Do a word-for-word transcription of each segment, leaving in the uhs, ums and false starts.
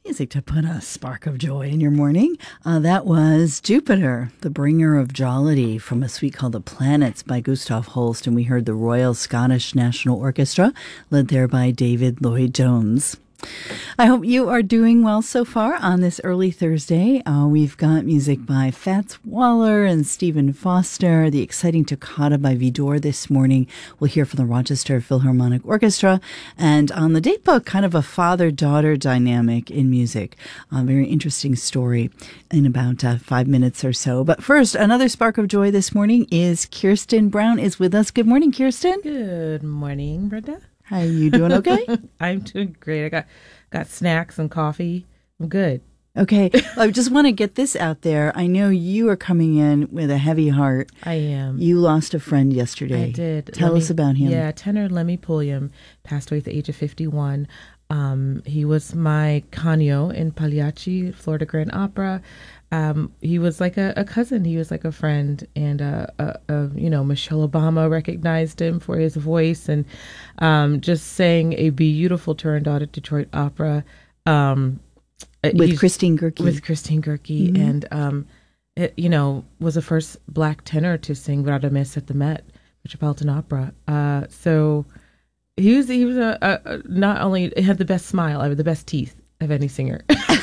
Music to put a spark of joy in your morning. Uh, that was Jupiter, the bringer of jollity, from a suite called The Planets by Gustav Holst. And we heard the Royal Scottish National Orchestra, led there by David Lloyd-Jones. I hope you are doing well so far on this early Thursday. Uh, we've got music by Fats Waller and Stephen Foster, the exciting Toccata by Vidor this morning. We'll hear from the Rochester Philharmonic Orchestra. And on the date book, kind of a father-daughter dynamic in music. A very interesting story in about uh, five minutes or so. But first, another spark of joy this morning is Kirsten Brown is with us. Good morning, Kirsten. Good morning, Brenda. How are you doing? Okay? I'm doing great. I got got snacks and coffee. I'm good. Okay. I just want to get this out there. I know you are coming in with a heavy heart. I am. You lost a friend yesterday. I did. Tell Lemmy, us about him. Yeah, tenor Lemmy Pulliam passed away at the age of fifty-one. Um, he was my Canio in Pagliacci, Florida Grand Opera. Um, he was like a, a cousin. He was like a friend, and uh, a, a, you know, Michelle Obama recognized him for his voice, and um, just sang a beautiful Turandot at Detroit Opera um, with Christine Goerke. With Christine Goerke, mm-hmm. and um, it, you know, was the first black tenor to sing Radames at the Met Metropolitan Opera. Uh, so he was he was a, a, a not only had the best smile, I had the best teeth of any singer.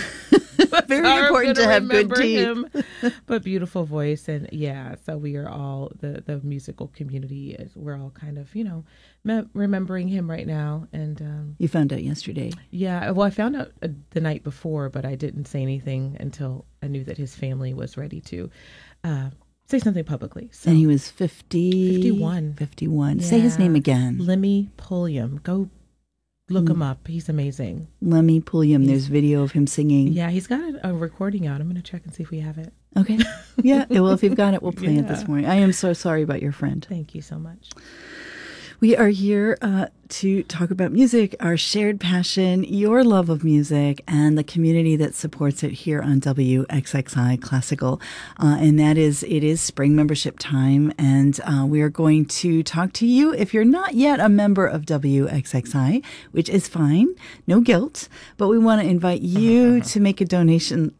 Very important to have good teeth. Him, but beautiful voice. And yeah, so we are all, the, the musical community, we're all kind of, you know, me- remembering him right now. And um, you found out yesterday. Yeah, well, I found out uh, the night before, but I didn't say anything until I knew that his family was ready to uh, say something publicly. So, and he was fifty? fifty-one. fifty-one. Yeah. Say his name again. Lemmy Pulliam. Go look mm. him up. He's amazing. Lemmy Pulliam. He's, There's video of him singing. Yeah, he's got a, a recording out. I'm going to check and see if we have it. Okay. Yeah. Well, if you've got it, we'll play yeah. it this morning. I am so sorry about your friend. Thank you so much. We are here uh, to talk about music, our shared passion, your love of music, and the community that supports it here on W X X I Classical. Uh, and that is, it is spring membership time. And uh, we are going to talk to you if you're not yet a member of W X X I, which is fine, no guilt. But we want to invite you to make a donation.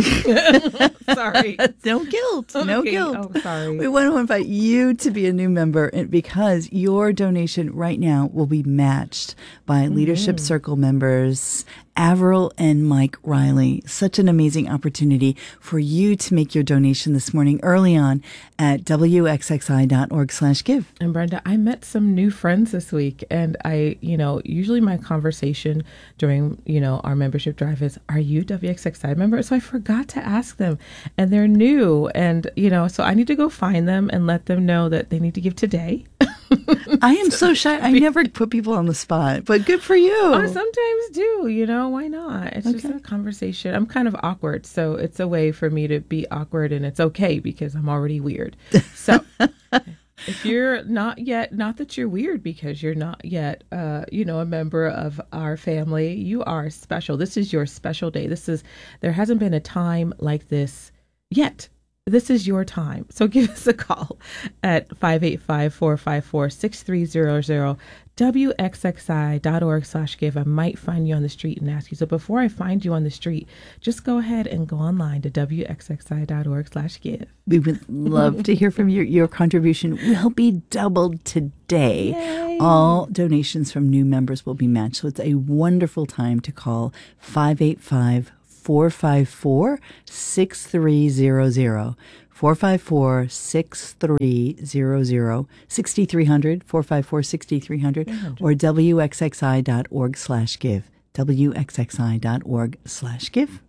Sorry. No guilt. No okay. guilt. Oh, sorry. We want to invite you to be a new member because your donation right now will be matched by mm-hmm. Leadership Circle members Avril and Mike Riley. Such an amazing opportunity for you to make your donation this morning early on at W X X I dot org slash give. And Brenda, I met some new friends this week, and I, you know, usually my conversation during, you know, our membership drive is, are you W X X I member? So I forgot to ask them, and they're new, and, you know, so I need to go find them and let them know that they need to give today. I am so shy. I never put people on the spot, but good for you. I sometimes do, you know, why not? It's okay. Just a conversation. I'm kind of awkward, so it's a way for me to be awkward, and it's okay because I'm already weird. So if you're not yet, not that you're weird because you're not yet, uh, you know, a member of our family, you are special. This is your special day. This is, there hasn't been a time like this yet. This is your time. So give us a call at five eight five, four five four, six three zero zero, W X X I dot org slash give. I might find you on the street and ask you. So before I find you on the street, just go ahead and go online to W X X I dot org slash give. We would love to hear from you. Your contribution will be doubled today. Yay. All donations from new members will be matched. So it's a wonderful time to call five eight five, four five four, six three zero zero. four five four, six three zero zero, six three zero zero, four five four, six three zero zero, or W X X I dot org slash give. W X X I dot org slash give.